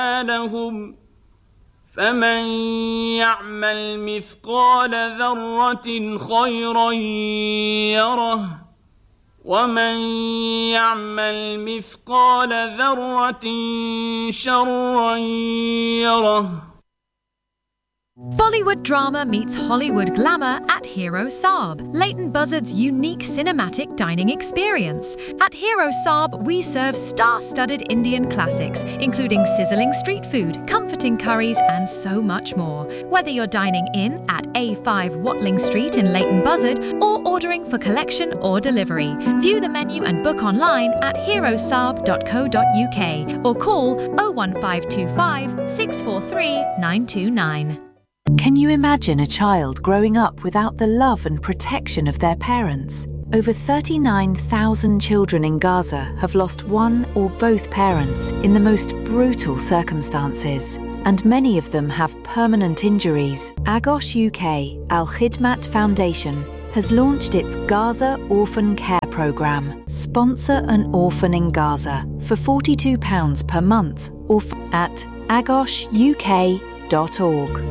لهم فمن يعمل مثقال ذرة خيرا يره ومن يعمل مثقال ذرة شرا يره. Bollywood drama meets Hollywood glamour at Hero Saab, Leighton Buzzard's unique cinematic dining experience. At Hero Saab, we serve star-studded Indian classics, including sizzling street food, comforting curries, and so much more. Whether you're dining in at A5 Watling Street in Leighton Buzzard or ordering for collection or delivery, view the menu and book online at herosaab.co.uk or call 01525 643 929. Can you imagine a child growing up without the love and protection of their parents? Over 39,000 children in Gaza have lost one or both parents in the most brutal circumstances, and many of them have permanent injuries. Agos UK Al Khidmat Foundation has launched its Gaza Orphan Care Programme. Sponsor an orphan in Gaza for £42 per month or at agosuk.org.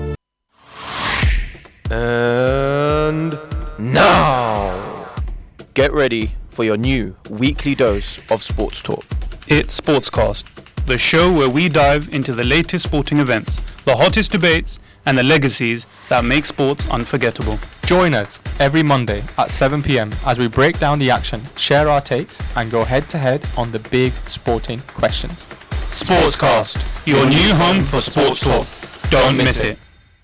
And now, get ready for your new weekly dose of sports talk. It's Sportscast, the show where we dive into the latest sporting events, the hottest debates, and the legacies that make sports unforgettable. Join us every Monday at 7 p.m. as we break down the action, share our takes, and go head-to-head on the big sporting questions. Sportscast, your new home for sports talk. Don't miss it.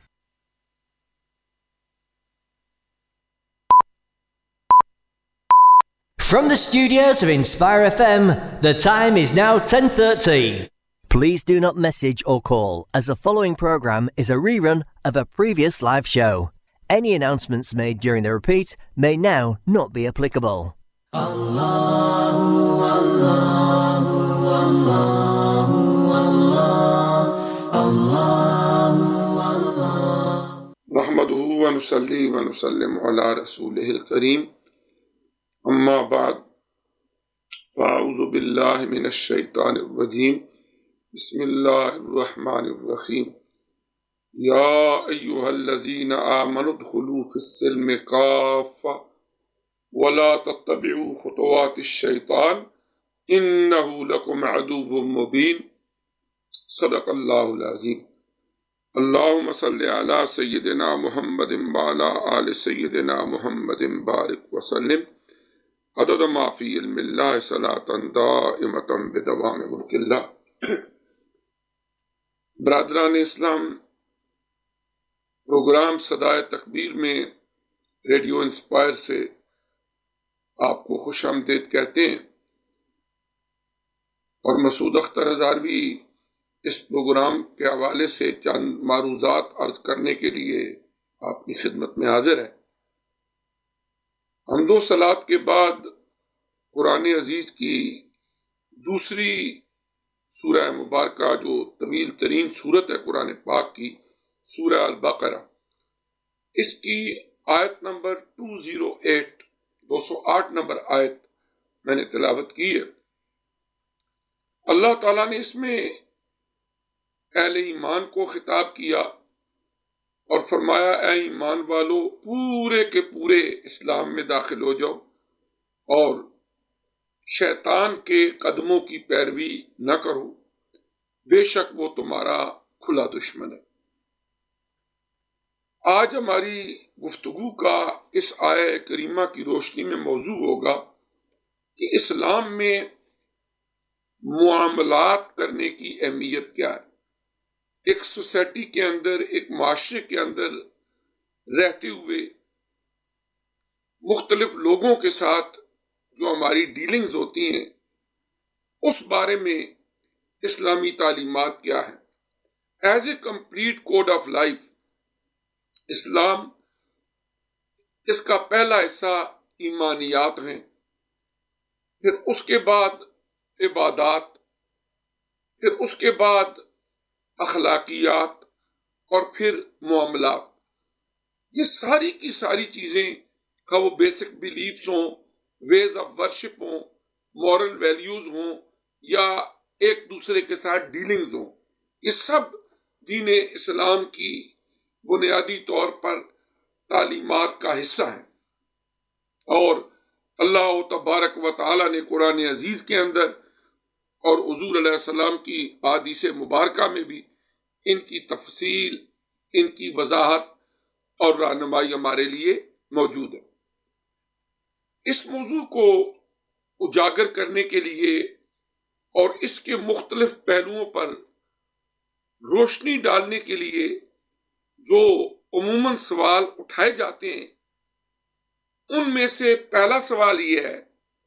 From the studios of Inspire FM, the time is now 10:30. Please do not message or call, as the following programme is a rerun of a previous live show. Any announcements made during the repeat may now not be applicable. Allahu, Allahu, Allahu, Allah, Allahu, Allah. Nahmaduhu wa nusalli wa nusallim ala rasulihil kareem. أما بعد فأعوذ بالله من الشيطان الرجيم بسم الله الرحمن الرحيم يا أيها الذين آمنوا ادخلوا في السلم كافة ولا تتبعوا خطوات الشيطان إنه لكم عدو مبين صدق الله العظيم. اللهم صل على سيدنا محمد وعلى آل سيدنا محمد بارك وسلم عدد ما فی علم اللہ صلاۃ دائمۃ بدوام ملک اللہ. برادران اسلام، پروگرام صدائے تکبیر میں ریڈیو انسپائر سے آپ کو خوش آمدید کہتے ہیں، اور مسعود اختر ہزاروی اس پروگرام کے حوالے سے چند معروضات عرض کرنے کے لیے آپ کی خدمت میں حاضر ہے. حمد و صلات کے بعد قرآن عزیز کی دوسری سورہ مبارکہ جو طویل ترین سورت ہے قرآن پاک کی، سورہ البقرہ، اس کی آیت نمبر 208 نمبر آیت میں نے تلاوت کی ہے. اللہ تعالیٰ نے اس میں اہل ایمان کو خطاب کیا اور فرمایا، اے ایمان والو، پورے کے پورے اسلام میں داخل ہو جاؤ اور شیطان کے قدموں کی پیروی نہ کرو، بے شک وہ تمہارا کھلا دشمن ہے. آج ہماری گفتگو کا اس آیہ کریمہ کی روشنی میں موضوع ہوگا کہ اسلام میں معاملات کرنے کی اہمیت کیا ہے. ایک سوسائٹی کے اندر، ایک معاشرے کے اندر رہتے ہوئے مختلف لوگوں کے ساتھ جو ہماری ڈیلنگز ہوتی ہیں، اس بارے میں اسلامی تعلیمات کیا ہیں. As a complete code of life, اسلام، اس کا پہلا حصہ ایمانیات ہیں، پھر اس کے بعد عبادات، پھر اس کے بعد اخلاقیات، اور پھر معاملات. یہ ساری کی ساری چیزیں کا وہ بیسک بلیفز ہوں، ویز آف ورشپ ہوں، مورل ویلیوز ہوں، یا ایک دوسرے کے ساتھ ڈیلنگز ہوں، یہ سب دین اسلام کی بنیادی طور پر تعلیمات کا حصہ ہیں، اور اللہ تبارک و تعالی نے قرآن عزیز کے اندر اور حضور علیہ السلام کی احادیث مبارکہ میں بھی ان کی تفصیل، ان کی وضاحت اور رہنمائی ہمارے لیے موجود ہے۔ اس موضوع کو اجاگر کرنے کے لیے اور اس کے مختلف پہلوؤں پر روشنی ڈالنے کے لیے جو عموماً سوال اٹھائے جاتے ہیں، ان میں سے پہلا سوال یہ ہے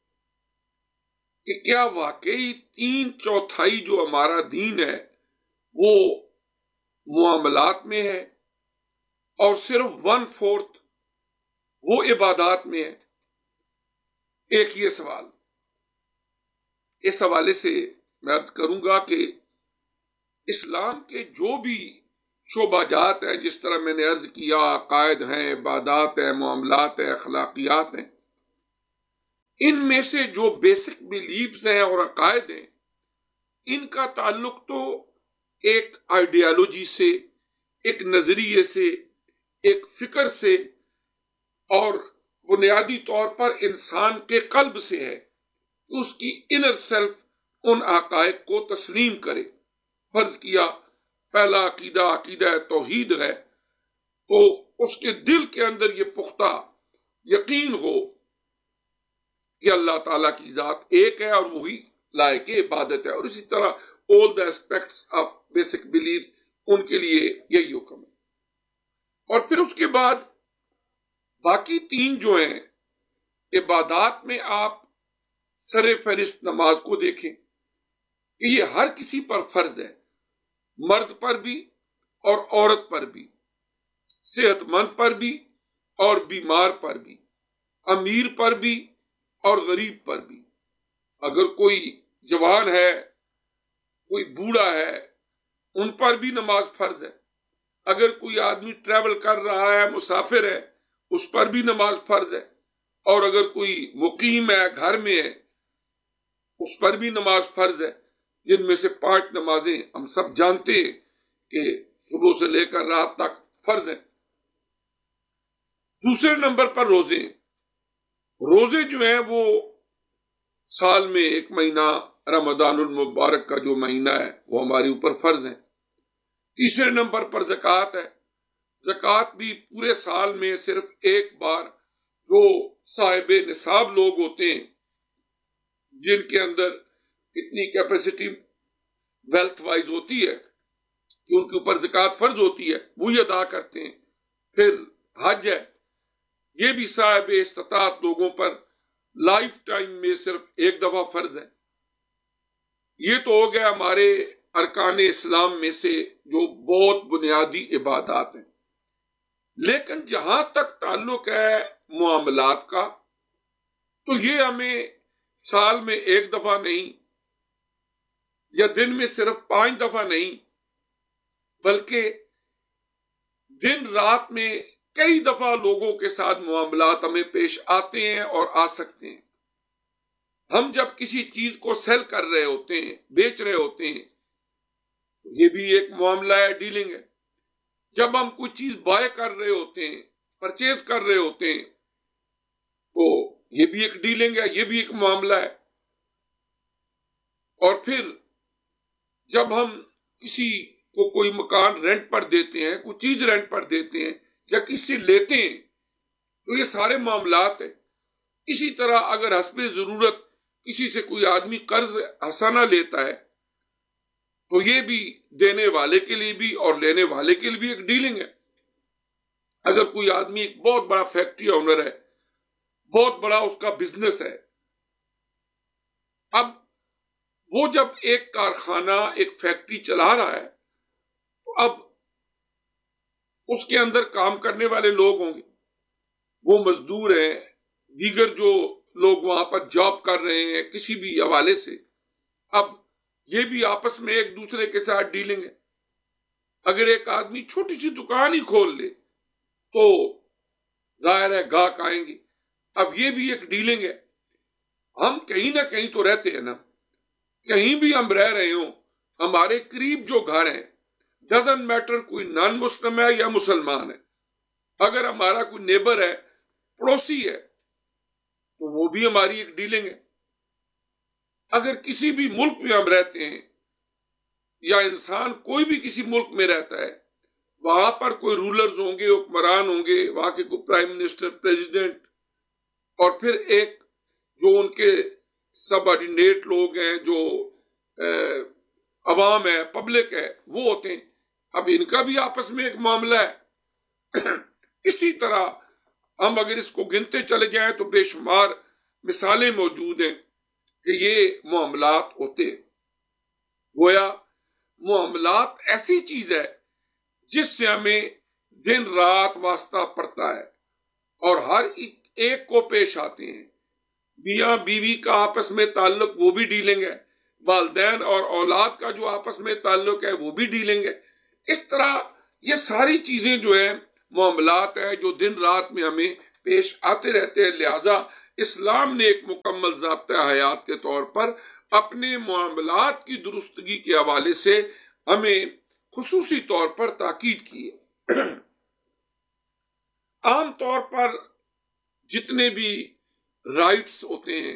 کہ کیا واقعی 3/4 جو ہمارا دین ہے وہ معاملات میں ہے اور صرف 1/4 وہ عبادات میں ہے؟ ایک یہ سوال۔ اس حوالے سے میں عرض کروں گا کہ اسلام کے جو بھی شعبہ جات ہیں، جس طرح میں نے عرض کیا، عقائد ہیں، عبادات ہیں، معاملات ہیں، اخلاقیات ہیں، ان میں سے جو بیسک بیلیفز ہیں اور عقائد ہیں، ان کا تعلق تو ایک آئیڈیالوجی سے، ایک نظریے سے، ایک فکر سے، اور بنیادی طور پر انسان کے قلب سے ہے کہ اس کی انر سیلف ان عقائد کو تسلیم کرے۔ فرض کیا پہلا عقیدہ توحید ہے، تو اس کے دل کے اندر یہ پختہ یقین ہو کہ اللہ تعالیٰ کی ذات ایک ہے اور وہی لائق عبادت ہے، اور اسی طرح all the aspects of basic belief ان کے لیے یہی حکم ہے۔ اور پھر اس کے بعد باقی 3 جو ہیں عبادات میں، آپ سر فہرست نماز کو دیکھیں کہ یہ ہر کسی پر فرض ہے، مرد پر بھی اور عورت پر بھی، صحت مند پر بھی اور بیمار پر بھی، امیر پر بھی اور غریب پر بھی۔ اگر کوئی جوان ہے، کوئی بوڑھا ہے، ان پر بھی نماز فرض ہے۔ اگر کوئی آدمی ٹریول کر رہا ہے، مسافر ہے، اس پر بھی نماز فرض ہے۔ اور اگر کوئی مقیم ہے، گھر میں ہے، اس پر بھی نماز فرض ہے، جن میں سے 5 نمازیں ہم سب جانتے ہیں کہ صبح سے لے کر رات تک فرض ہیں۔ دوسرے نمبر پر روزے ہیں۔ روزے جو ہیں وہ سال میں 1 مہینہ رمضان المبارک کا جو مہینہ ہے وہ ہمارے اوپر فرض ہیں۔ تیسرے نمبر پر زکوٰۃ ہے۔ زکوٰۃ بھی پورے سال میں صرف ایک بار جو صاحب نصاب لوگ ہوتے ہیں، جن کے اندر اتنی کیپیسٹی ویلتھ وائز ہوتی ہے کہ ان کے اوپر زکوٰۃ فرض ہوتی ہے، وہی ادا کرتے ہیں۔ پھر حج ہے، یہ بھی صاحب استطاعت لوگوں پر لائف ٹائم میں صرف ایک دفعہ فرض ہے۔ یہ تو ہو گیا ہمارے ارکان اسلام میں سے جو بہت بنیادی عبادات ہیں۔ لیکن جہاں تک تعلق ہے معاملات کا، تو یہ ہمیں سال میں 1 دفعہ نہیں، یا دن میں صرف 5 دفعہ نہیں، بلکہ دن رات میں کئی دفعہ لوگوں کے ساتھ معاملات ہمیں پیش آتے ہیں اور آ سکتے ہیں۔ ہم جب کسی چیز کو سیل کر رہے ہوتے ہیں، بیچ رہے ہوتے ہیں، یہ بھی ایک معاملہ ہے، ڈیلنگ ہے۔ جب ہم کوئی چیز بائے کر رہے ہوتے ہیں، پرچیز کر رہے ہوتے ہیں، تو یہ بھی ایک ڈیلنگ ہے، یہ بھی ایک معاملہ ہے۔ اور پھر جب ہم کسی کو کوئی مکان رینٹ پر دیتے ہیں، کوئی چیز رینٹ پر دیتے ہیں یا کسی سے لیتے ہیں، تو یہ سارے معاملات ہیں۔ اسی طرح اگر حسب ضرورت کسی سے کوئی آدمی قرض حسنہ لیتا ہے، تو یہ بھی دینے والے کے لیے بھی اور لینے والے کے لیے بھی ایک ڈیلنگ ہے۔ اگر کوئی آدمی ایک بہت بڑا فیکٹری اونر ہے، بہت بڑا اس کا بزنس ہے، اب وہ جب ایک کارخانہ، ایک فیکٹری چلا رہا ہے، تو اب اس کے اندر کام کرنے والے لوگ ہوں گے، وہ مزدور ہیں، دیگر جو لوگ وہاں پر جاب کر رہے ہیں کسی بھی حوالے سے، اب یہ بھی آپس میں ایک دوسرے کے ساتھ ڈیلنگ ہے۔ اگر ایک آدمی چھوٹی سی دکان ہی کھول لے تو ظاہر ہے گاہک آئیں گے، اب یہ بھی ایک ڈیلنگ ہے۔ ہم کہیں نہ کہیں تو رہتے ہیں نا، کہیں بھی ہم رہ رہے ہوں، ہمارے قریب جو گھر ہیں، ڈزنٹ میٹر کوئی نان مسلم ہے یا مسلمان ہے، اگر ہمارا کوئی نیبر ہے، پڑوسی ہے، تو وہ بھی ہماری ایک ڈیلنگ ہے۔ اگر کسی بھی ملک میں ہم رہتے ہیں یا انسان کوئی بھی کسی ملک میں رہتا ہے، وہاں پر کوئی رولرز ہوں گے، حکمران ہوں گے، وہاں کے کوئی پرائم منسٹر، پریزیڈنٹ، اور پھر ایک جو ان کے سب آرڈینیٹ لوگ ہیں، جو عوام ہے، پبلک ہے، وہ ہوتے ہیں۔ اب ان کا بھی آپس میں ایک معاملہ ہے۔ اسی طرح ہم اگر اس کو گنتے چلے جائیں تو بے شمار مثالیں موجود ہیں کہ یہ معاملات ہوتے ہیں۔ گویا معاملات ایسی چیز ہے جس سے ہمیں دن رات واسطہ پڑتا ہے، اور ہر ایک کو پیش آتے ہیں۔ میاں بیوی کا آپس میں تعلق، وہ بھی ڈیلنگ ہے۔ والدین اور اولاد کا جو آپس میں تعلق ہے، وہ بھی ڈیلنگ ہے۔ اس طرح یہ ساری چیزیں جو ہیں معاملات ہیں جو دن رات میں ہمیں پیش آتے رہتے ہیں۔ لہذا اسلام نے ایک مکمل ضابطۂ حیات کے طور پر اپنے معاملات کی درستگی کے حوالے سے ہمیں خصوصی طور پر تاکید کی ہے۔ عام طور پر جتنے بھی رائٹس ہوتے ہیں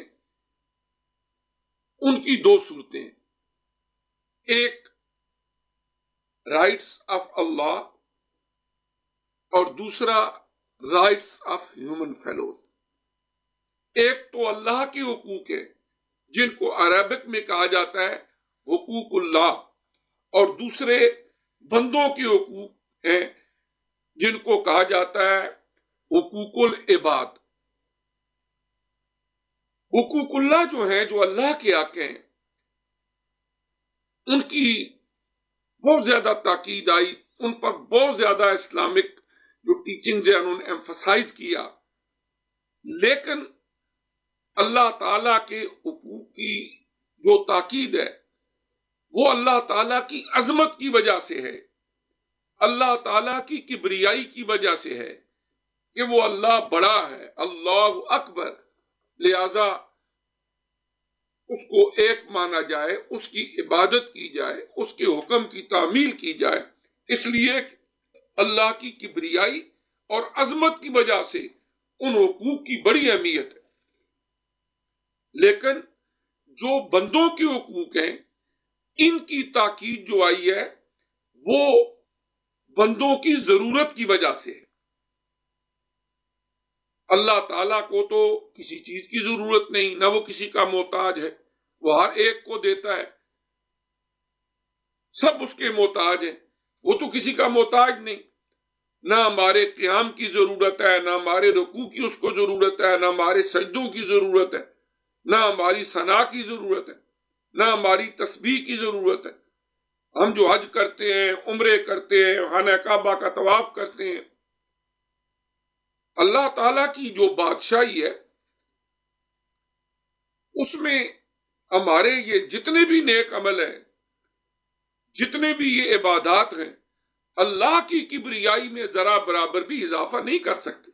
ان کی دو صورتیں ہیں، ایک رائٹس آف اللہ اور دوسرا رائٹس آف ہیومن فیلوز۔ ایک تو اللہ کے حقوق ہے جن کو عربک میں کہا جاتا ہے حقوق اللہ، اور دوسرے بندوں کے حقوق ہیں جن کو کہا جاتا ہے حقوق العباد۔ حقوق اللہ جو ہیں، جو اللہ کے حق ہیں، ان کی بہت زیادہ تاکید آئی، ان پر بہت زیادہ اسلامک جو ٹیچنگز ہیں انہوں نے ایمفسائز کیا۔ لیکن اللہ تعالیٰ کے حقوق کی جو تاکید ہے وہ اللہ تعالیٰ کی عظمت کی وجہ سے ہے، اللہ تعالیٰ کی کبریائی کی وجہ سے ہے کہ وہ اللہ بڑا ہے، اللہ اکبر۔ لہذا اس کو ایک مانا جائے، اس کی عبادت کی جائے، اس کے حکم کی تعمیل کی جائے، اس لیے اللہ کی کبریائی اور عظمت کی وجہ سے ان حقوق کی بڑی اہمیت ہے۔ لیکن جو بندوں کے حقوق ہیں ان کی تاکید جو آئی ہے وہ بندوں کی ضرورت کی وجہ سے ہے۔ اللہ تعالیٰ کو تو کسی چیز کی ضرورت نہیں، نہ وہ کسی کا محتاج ہے، وہ ہر ایک کو دیتا ہے، سب اس کے محتاج ہیں، وہ تو کسی کا محتاج نہیں۔ نہ ہمارے قیام کی ضرورت ہے، نہ ہمارے رکوع کی اس کو ضرورت ہے، نہ ہمارے سجدوں کی ضرورت ہے، نہ ہماری ثنا کی ضرورت ہے، نہ ہماری تسبیح کی ضرورت ہے۔ ہم جو حج کرتے ہیں، عمرے کرتے ہیں، خانہ کعبہ کا طواف کرتے ہیں، اللہ تعالیٰ کی جو بادشاہی ہے اس میں ہمارے یہ جتنے بھی نیک عمل ہیں، جتنے بھی یہ عبادات ہیں، اللہ کی کبریائی میں ذرا برابر بھی اضافہ نہیں کر سکتے۔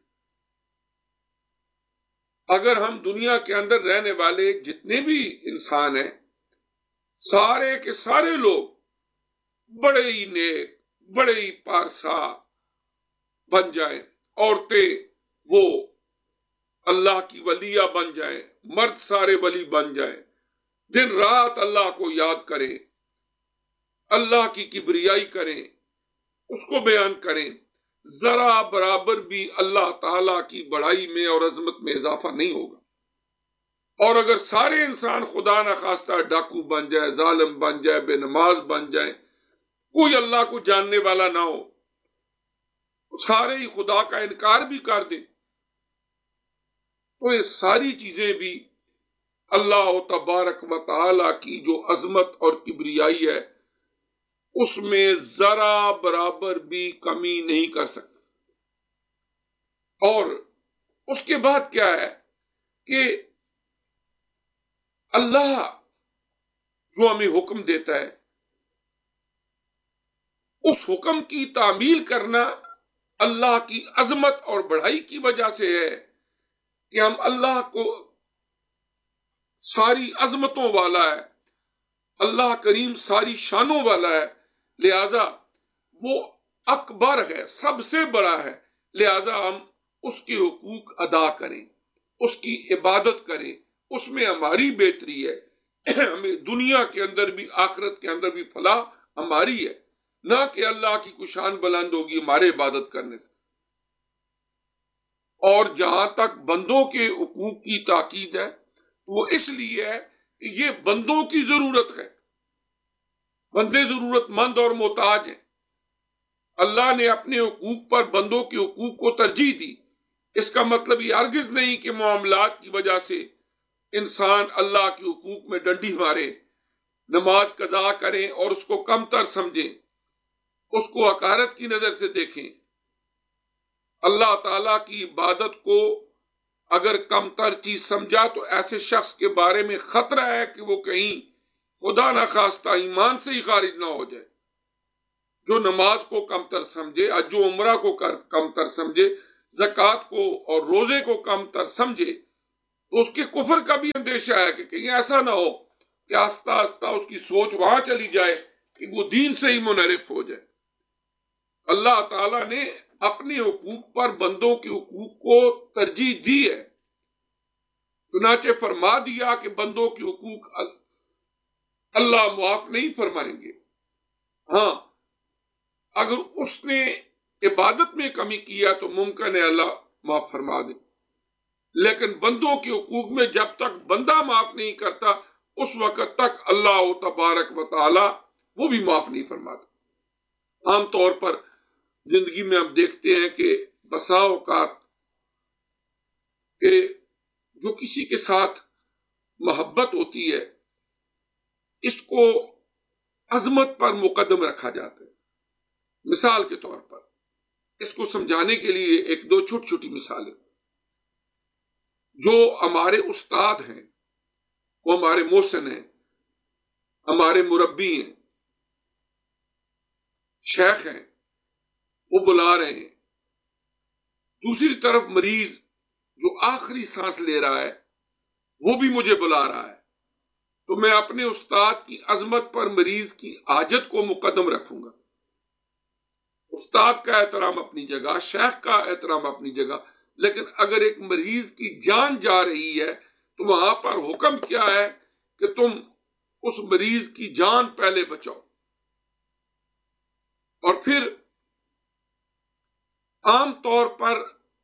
اگر ہم دنیا کے اندر رہنے والے جتنے بھی انسان ہیں، سارے کے سارے لوگ بڑے ہی نیک، بڑے ہی پارسا بن جائیں، عورتیں وہ اللہ کی ولیہ بن جائیں، مرد سارے ولی بن جائیں، دن رات اللہ کو یاد کریں، اللہ کی کبریائی کریں، اس کو بیان کریں، ذرا برابر بھی اللہ تعالیٰ کی بڑائی میں اور عظمت میں اضافہ نہیں ہوگا۔ اور اگر سارے انسان خدا نخواستہ ڈاکو بن جائے، ظالم بن جائے، بے نماز بن جائے، کوئی اللہ کو جاننے والا نہ ہو، سارے ہی خدا کا انکار بھی کر دیں، تو یہ ساری چیزیں بھی اللہ تبارک و تعالی کی جو عظمت اور کبریائی ہے اس میں ذرا برابر بھی کمی نہیں کر سکتے۔ اور اس کے بعد کیا ہے کہ اللہ جو ہمیں حکم دیتا ہے اس حکم کی تعمیل کرنا اللہ کی عظمت اور بڑائی کی وجہ سے ہے کہ ہم اللہ کو ساری عظمتوں والا ہے، اللہ کریم ساری شانوں والا ہے، لہذا وہ اکبر ہے، سب سے بڑا ہے، لہذا ہم اس کے حقوق ادا کریں، اس کی عبادت کریں، اس میں ہماری بہتری ہے، ہمیں دنیا کے اندر بھی آخرت کے اندر بھی فلاح ہماری ہے، نہ کہ اللہ کی کوئی شان بلند ہوگی ہمارے عبادت کرنے سے۔ اور جہاں تک بندوں کے حقوق کی تاکید ہے وہ اس لیے ہے کہ یہ بندوں کی ضرورت ہے، بندے ضرورت مند اور محتاج ہیں۔ اللہ نے اپنے حقوق پر بندوں کے حقوق کو ترجیح دی۔ اس کا مطلب یہ ہرگز نہیں کہ معاملات کی وجہ سے انسان اللہ کے حقوق میں ڈنڈی مارے، نماز قضا کریں اور اس کو کم تر سمجھیں، اس کو حقارت کی نظر سے دیکھیں۔ اللہ تعالیٰ کی عبادت کو اگر کم تر چیز سمجھا تو ایسے شخص کے بارے میں خطرہ ہے کہ وہ کہیں خدا نخواستہ ایمان سے ہی خارج نہ ہو جائے۔ جو نماز کو کم تر سمجھے، حج و عمرہ کو کم تر سمجھے، زکوٰۃ کو اور روزے کو کم تر سمجھے، تو اس کے کفر کا بھی اندیشہ ہے کہ کہیں ایسا نہ ہو کہ آہستہ آہستہ اس کی سوچ وہاں چلی جائے کہ وہ دین سے ہی منحرف ہو جائے۔ اللہ تعالیٰ نے اپنے حقوق پر بندوں کے حقوق کو ترجیح دی ہے، چنانچہ فرما دیا کہ بندوں کے حقوق اللہ معاف نہیں فرمائیں گے۔ ہاں، اگر اس نے عبادت میں کمی کیا تو ممکن ہے اللہ معاف فرما دے، لیکن بندوں کے حقوق میں جب تک بندہ معاف نہیں کرتا اس وقت تک اللہ تبارک و تعالی وہ بھی معاف نہیں فرماتا۔ عام طور پر زندگی میں ہم دیکھتے ہیں کہ بسا اوقات کہ جو کسی کے ساتھ محبت ہوتی ہے اس کو عظمت پر مقدم رکھا جاتا ہے۔ مثال کے طور پر اس کو سمجھانے کے لیے ایک دو چھوٹی چھوٹی مثالیں۔ جو ہمارے استاد ہیں، وہ ہمارے محسن ہیں، ہمارے مربی ہیں، شیخ ہیں، وہ بلا رہے ہیں۔ دوسری طرف مریض جو آخری سانس لے رہا ہے وہ بھی مجھے بلا رہا ہے، تو میں اپنے استاد کی عظمت پر مریض کی حاجت کو مقدم رکھوں گا۔ استاد کا احترام اپنی جگہ، شیخ کا احترام اپنی جگہ، لیکن اگر ایک مریض کی جان جا رہی ہے تو وہاں پر حکم کیا ہے کہ تم اس مریض کی جان پہلے بچاؤ۔ اور پھر عام طور پر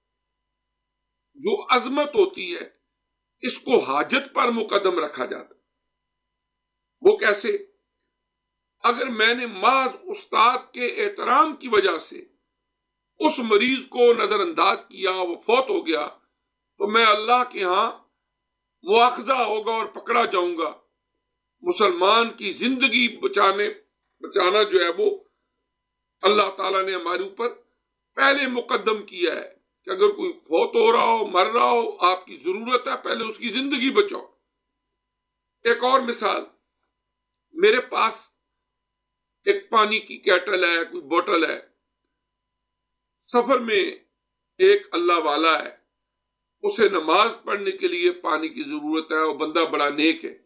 جو عظمت ہوتی ہے اس کو حاجت پر مقدم رکھا جاتا ہے۔ وہ کیسے؟ اگر میں نے محض استاد کے احترام کی وجہ سے اس مریض کو نظر انداز کیا، وہ فوت ہو گیا، تو میں اللہ کے ہاں مواخذہ ہوگا اور پکڑا جاؤں گا۔ مسلمان کی زندگی بچانا جو ہے وہ اللہ تعالیٰ نے ہمارے اوپر پہلے مقدم کیا ہے کہ اگر کوئی فوت ہو رہا ہو، مر رہا ہو، آپ کی ضرورت ہے، پہلے اس کی زندگی بچاؤ۔ ایک اور مثال، میرے پاس ایک پانی کی کیٹل ہے، کوئی بوتل ہے، سفر میں ایک اللہ والا ہے، اسے نماز پڑھنے کے لیے پانی کی ضرورت ہے، وہ بندہ بڑا نیک ہے۔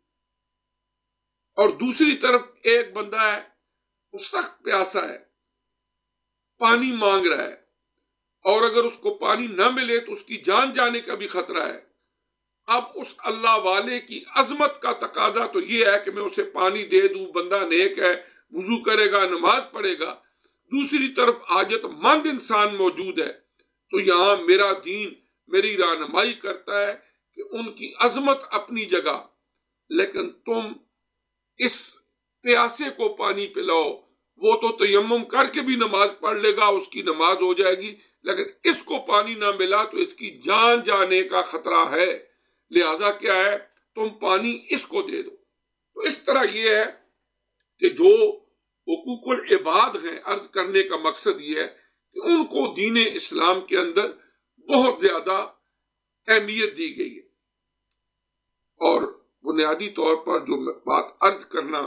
اور دوسری طرف ایک بندہ ہے، وہ سخت پیاسا ہے، پانی مانگ رہا ہے، اور اگر اس کو پانی نہ ملے تو اس کی جان جانے کا بھی خطرہ ہے۔ اب اس اللہ والے کی عظمت کا تقاضا تو یہ ہے کہ میں اسے پانی دے دوں، بندہ نیک ہے، وضو کرے گا، نماز پڑھے گا۔ دوسری طرف حاجت مند انسان موجود ہے، تو یہاں میرا دین میری رہنمائی کرتا ہے کہ ان کی عظمت اپنی جگہ، لیکن تم اس پیاسے کو پانی پلاؤ، وہ تو تیمم کر کے بھی نماز پڑھ لے گا، اس کی نماز ہو جائے گی، لیکن اس کو پانی نہ ملا تو اس کی جان جانے کا خطرہ ہے، لہذا کیا ہے، تم پانی اس کو دے دو۔ تو اس طرح یہ ہے کہ جو حقوق العباد ہیں، عرض کرنے کا مقصد یہ ہے کہ ان کو دین اسلام کے اندر بہت زیادہ اہمیت دی گئی ہے۔ اور بنیادی طور پر جو میں بات عرض کرنا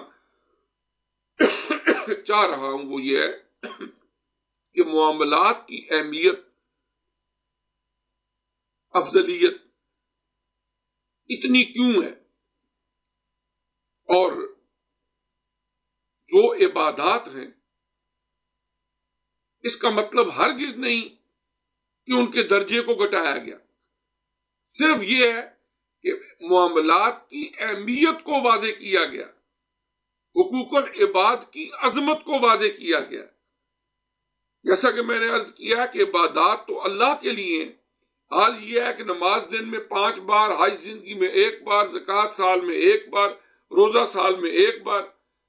چاہ رہا ہوں وہ یہ ہے کہ معاملات کی اہمیت، افضلیت اتنی کیوں ہے، اور جو عبادات ہیں اس کا مطلب ہرگز نہیں کہ ان کے درجے کو گھٹایا گیا، صرف یہ ہے کہ معاملات کی اہمیت کو واضح کیا گیا، حقوق العباد کی عظمت کو واضح کیا گیا۔ جیسا کہ میں نے عرض کیا کہ عبادات تو اللہ کے لیے ہیں، حال یہ ہے کہ نماز دن میں 5 بار، حج زندگی میں 1 بار، زکوٰۃ سال میں 1 بار، روزہ سال میں 1 بار،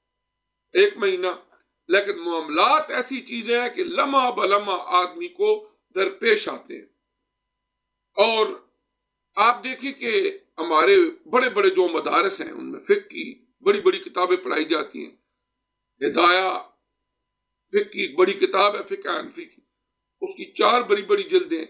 1 مہینہ، لیکن معاملات ایسی چیزیں ہیں کہ لمحہ بلمحہ آدمی کو درپیش آتے ہیں۔ اور آپ دیکھیں کہ ہمارے بڑے بڑے جو مدارس ہیں ان میں فقہ کی بڑی بڑی کتابیں پڑھائی جاتی ہیں۔ ہدایہ فقہ کی ایک بڑی کتاب ہے، فقہ حنفی کی، اس کی 4 بڑی بڑی جلدیں،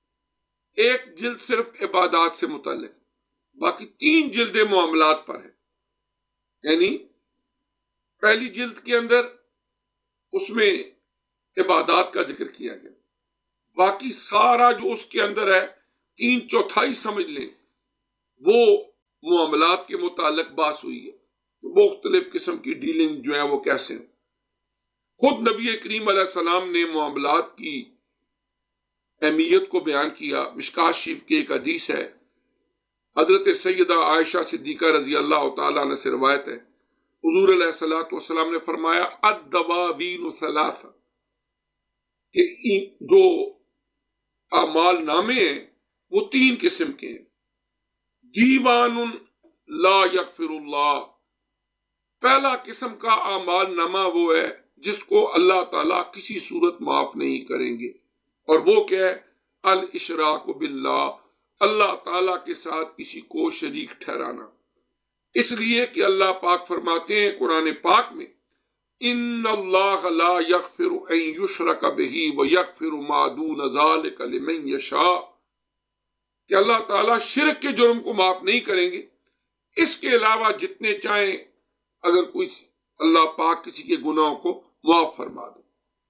1 جلد صرف عبادات سے متعلق، باقی 3 جلدیں معاملات پر ہیں۔ یعنی پہلی جلد کے اندر اس میں عبادات کا ذکر کیا گیا، باقی سارا جو اس کے اندر ہے 3/4 سمجھ لیں وہ معاملات کے متعلق بات ہوئی ہے، مختلف قسم کی ڈیلنگ جو ہے وہ کیسے ہیں۔ خود نبی کریم علیہ السلام نے معاملات کی اہمیت کو بیان کیا۔ مشکوٰۃ شریف کی ایک حدیث ہے، حضرت سیدہ عائشہ صدیقہ رضی اللہ تعالیٰ عنہ سے روایت ہے، حضور علیہ الصلوۃ والسلام نے فرمایا الدواوین ثلاثہ، کہ جو اعمال نامے ہیں وہ 3 قسم کے ہیں۔ دیوان لا یغفر اللہ، پہلا قسم کا اعمال نامہ وہ ہے جس کو اللہ تعالیٰ کسی صورت معاف نہیں کریں گے، اور وہ کیا ہے؟ الاشراک باللہ، اللہ تعالیٰ کے ساتھ کسی کو شریک ٹھہرانا۔ اس لیے کہ اللہ پاک فرماتے ہیں قرآن پاک میں، ان اللہ لا یغفر ان یشرک بہ ویغفر ما دون ذلک لمن یشاء، کہ اللہ تعالیٰ شرک کے جرم کو معاف نہیں کریں گے، اس کے علاوہ جتنے چاہیں اگر کوئی اللہ پاک کسی کے گناہوں کو معاف فرما دے۔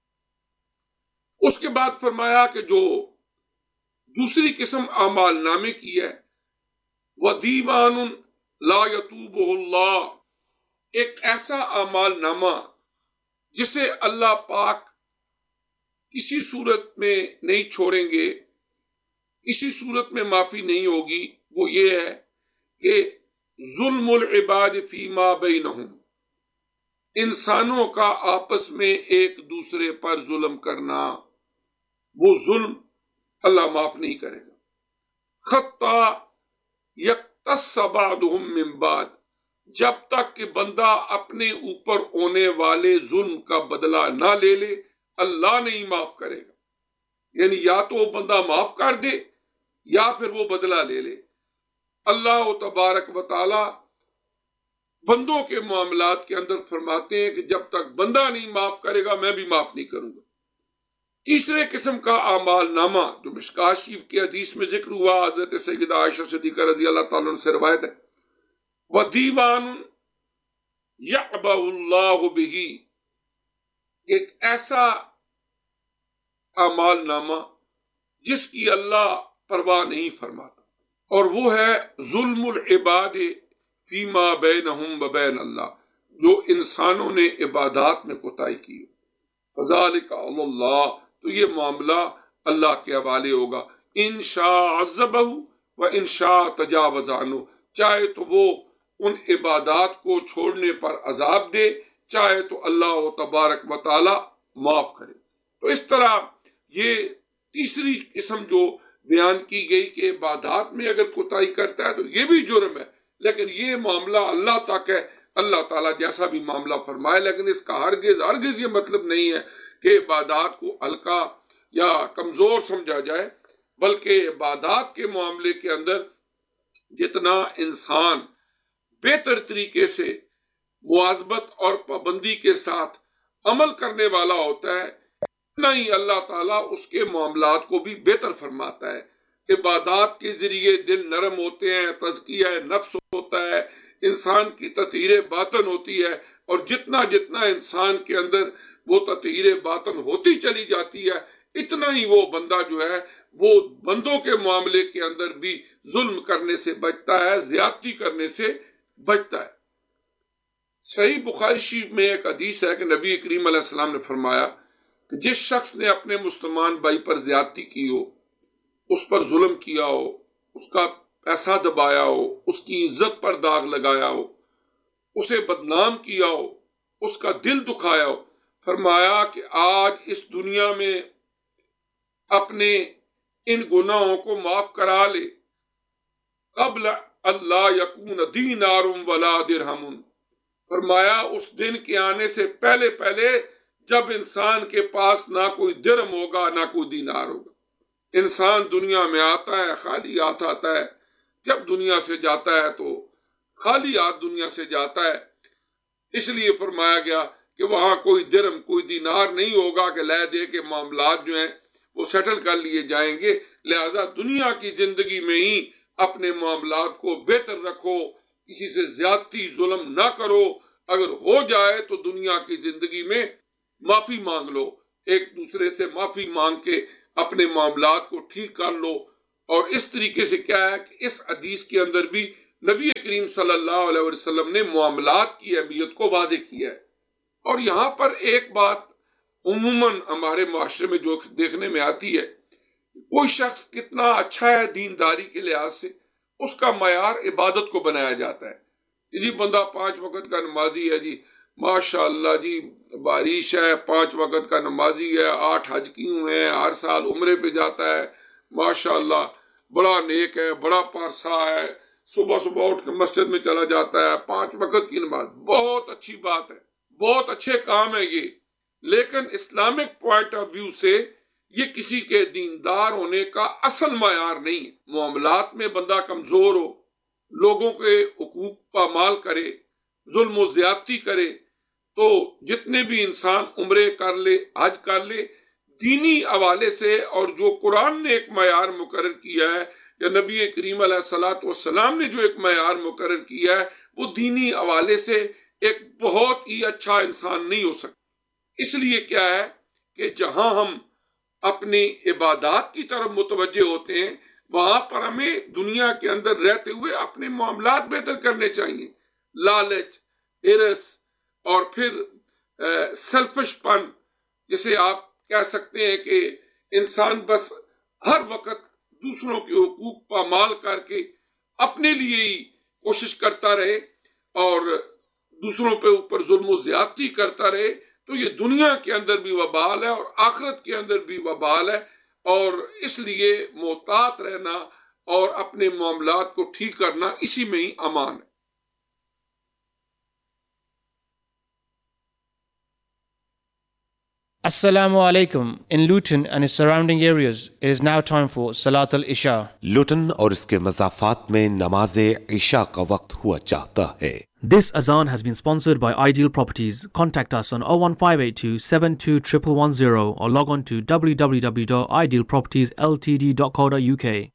اس کے بعد فرمایا کہ جو دوسری قسم اعمال نامے کی ہے، وَدِیوَانٌ لَا يَتُوبُهُ اللَّهُ، ایک ایسا اعمال نامہ جسے اللہ پاک کسی صورت میں نہیں چھوڑیں گے، کسی صورت میں معافی نہیں ہوگی، وہ یہ ہے کہ ظلم العباد فیما بینہم، انسانوں کا آپس میں ایک دوسرے پر ظلم کرنا، وہ ظلم اللہ معاف نہیں کرے گا۔ خطا یقتص بعضهم من بعض، جب تک کہ بندہ اپنے اوپر ہونے والے ظلم کا بدلہ نہ لے لے اللہ نہیں معاف کرے گا۔ یعنی یا تو وہ بندہ معاف کر دے یا پھر وہ بدلہ لے لے۔ اللہ تبارک و تعالی بندوں کے معاملات کے اندر فرماتے ہیں کہ جب تک بندہ نہیں معاف کرے گا میں بھی معاف نہیں کروں گا۔ تیسرے قسم کا اعمال نامہ جو مشکوٰۃ شریف کی حدیث میں ذکر ہوا، حضرت سیدہ عائشہ صدیقہ رضی اللہ تعالیٰ عنہ سے روایت ہے، وَدِیوَانٌ یَعْبَأُ اللَّهُ بِهِ، ایک ایسا اعمال نامہ جس کی اللہ پرواہ نہیں فرماتا، اور وہ ہے ظلم العباد فیما بینہم وبین اللہ، جو انسانوں نے عبادات میں کوتاہی کی۔ فذالک علی اللہ، تو یہ معاملہ اللہ کے حوالے ہوگا۔ ان شاء عذبہ و ان شاء تجاوز عنہ، چاہے تو وہ ان عبادات کو چھوڑنے پر عذاب دے، چاہے تو اللہ تبارک و تعالی معاف کرے۔ تو اس طرح یہ تیسری قسم جو بیان کی گئی کہ عبادات میں اگر کوتاہی کرتا ہے تو یہ بھی جرم ہے، لیکن یہ معاملہ اللہ تک ہے، اللہ تعالیٰ جیسا بھی معاملہ فرمائے، لیکن اس کا ہرگز یہ مطلب نہیں ہے کہ عبادات کو ہلکا یا کمزور سمجھا جائے، بلکہ عبادات کے معاملے کے اندر جتنا انسان بہتر طریقے سے مواظبت اور پابندی کے ساتھ عمل کرنے والا ہوتا ہے، اتنا ہی اللہ تعالیٰ اس کے معاملات کو بھی بہتر فرماتا ہے۔ عبادات کے ذریعے دل نرم ہوتے ہیں، تزکیہ نفس ہوتا ہے، انسان کی تطہیر باطن ہوتی ہے، اور جتنا انسان کے اندر وہ تطہیر باطن ہوتی چلی جاتی ہے، اتنا ہی وہ بندہ جو ہے وہ بندوں کے معاملے کے اندر بھی ظلم کرنے سے بچتا ہے، زیادتی کرنے سے بچتا ہے۔ صحیح بخاری شریف میں ایک حدیث ہے کہ نبی کریم علیہ السلام نے فرمایا کہ جس شخص نے اپنے مسلمان بھائی پر زیادتی کی ہو، اس پر ظلم کیا ہو، اس کا پیسہ دبایا ہو، اس کی عزت پر داغ لگایا ہو، اسے بدنام کیا ہو، اس کا دل دکھایا ہو، فرمایا کہ آج اس دنیا میں اپنے ان گناہوں کو معاف کرا لے قبل اللہ یکون دینار ولا درہم، فرمایا اس دن کے آنے سے پہلے پہلے جب انسان کے پاس نہ کوئی درہم ہوگا نہ کوئی دینار ہوگا۔ انسان دنیا میں آتا ہے خالی ہاتھ آتا ہے، جب دنیا سے جاتا ہے تو خالی ہاتھ دنیا سے جاتا ہے۔ اس لیے فرمایا گیا کہ وہاں کوئی درہم کوئی دینار نہیں ہوگا کہ لے دے کے معاملات جو ہیں وہ سیٹل کر لیے جائیں گے۔ لہذا دنیا کی زندگی میں ہی اپنے معاملات کو بہتر رکھو، کسی سے زیادتی ظلم نہ کرو، اگر ہو جائے تو دنیا کی زندگی میں معافی مانگ لو، ایک دوسرے سے معافی مانگ کے اپنے معاملات کو ٹھیک کر لو۔ اور اس طریقے سے کیا ہے کہ اس حدیث کے اندر بھی نبی کریم صلی اللہ علیہ وسلم نے معاملات کی اہمیت کو واضح کیا ہے۔ اور یہاں پر ایک بات عموماً ہمارے معاشرے میں جو دیکھنے میں آتی ہے، کوئی شخص کتنا اچھا ہے دینداری کے لحاظ سے، اس کا معیار عبادت کو بنایا جاتا ہے۔ جی بندہ 5 وقت کا نمازی ہے، جی ماشاء اللہ جی بارش ہے، 5 وقت کا نمازی ہے، 8 حج کی ہوئے ہیں، ہر سال عمرے پہ جاتا ہے، ماشاء اللہ بڑا نیک ہے، بڑا پارسا ہے، صبح صبح اٹھ کے مسجد میں چلا جاتا ہے، 5 وقت کی نماز، بہت اچھی بات ہے، بہت اچھے کام ہے یہ۔ لیکن اسلامک پوائنٹ آف ویو سے یہ کسی کے دیندار ہونے کا اصل معیار نہیں ہے۔ معاملات میں بندہ کمزور ہو، لوگوں کے حقوق پامال کرے، ظلم و زیادتی کرے، تو جتنے بھی انسان عمرے کر لے، حج کر لے، دینی حوالے سے، اور جو قرآن نے ایک معیار مقرر کیا ہے یا نبی کریم علیہ الصلوۃ والسلام نے جو ایک معیار مقرر کیا ہے، وہ دینی حوالے سے ایک بہت ہی اچھا انسان نہیں ہو سکتا۔ اس لیے کیا ہے کہ جہاں ہم اپنی عبادات کی طرف متوجہ ہوتے ہیں، وہاں پر ہمیں دنیا کے اندر رہتے ہوئے اپنے معاملات بہتر کرنے چاہیے۔ لالچ، ہرس، اور پھر سیلفش پن، جسے آپ کہہ سکتے ہیں کہ انسان بس ہر وقت دوسروں کے حقوق پامال کر کے اپنے لیے ہی کوشش کرتا رہے اور دوسروں پہ اوپر ظلم و زیادتی کرتا رہے، تو یہ دنیا کے اندر بھی وبال ہے اور آخرت کے اندر بھی وبال ہے۔ اور اس لیے محتاط رہنا اور اپنے معاملات کو ٹھیک کرنا، اسی میں ہی امان ہے۔ Assalamu alaikum. In Luton and its surrounding areas, it is now time for Salat al-Isha. لوٹن اور اس کے مضافات میں نماز عشاء کا وقت ہوا چاہتا ہے۔ This azan has been sponsored by Ideal Properties. Contact us on 01582 721110 or log on to www.idealpropertiesltd.co.uk.